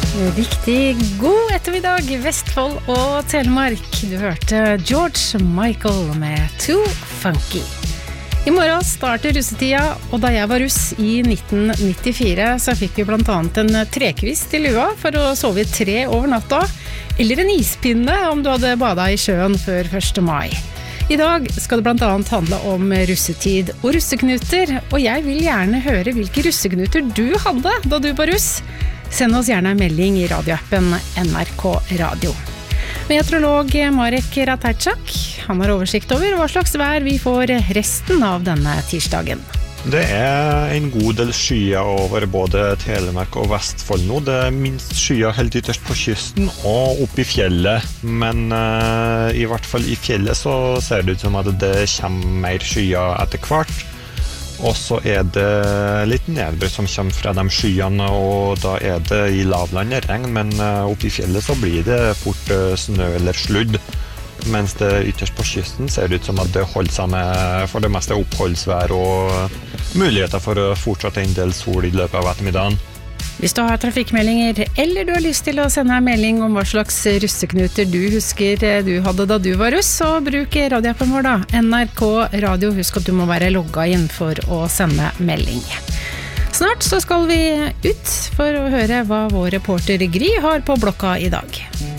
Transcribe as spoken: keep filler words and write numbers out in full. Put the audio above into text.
Riktig god ettermiddag, Vestfold og Telemark. Du hørte George Michael med Too Funky. I morgen starter russetida, og da jeg var russ i nitten nittifire, så fikk vi blant annet en trekvist i lua for å sove i tre over natta, eller en ispinne om du hadde badet i sjøen før første mai. I dag skal det blant annet handle om russetid og russeknuter, og jeg vil gjerne høre hvilke russeknuter du hadde da du var russ. Send oss gjerne en melding i radioappen N R K Radio. Meteorolog Marek Ratajczak, han har oversikt over hva slags vær vi får resten av denne tirsdagen. Det er en god del skyer over både Telemark og Vestfold nå. Det er minst skyer helt ytterst på kysten og opp i fjellet, men uh, i hvert fall i fjellet så ser det ut som at det kommer mer skyer etter hvert. Og så er det litt nedbør som kommer fra de skyene, og da er det i lavlandet regn, men oppe i fjellet så blir det fort snø eller sludd. Mens det ytterst på kysten ser det ut som at det holder seg med for det meste oppholdsvær og muligheter for å fortsette en del sol i løpet av ettermiddagen. Hvis du har trafikkmeldinger, eller du har lyst til å sende en melding om hva slags russeknuter du husker du hadde da du var russ, så bruk radioappen vår da, N R K Radio. Husk at du må være logget inn for å sende melding. Snart så skal vi ut for å høre hva vår reporter Gry har på blokka i dag.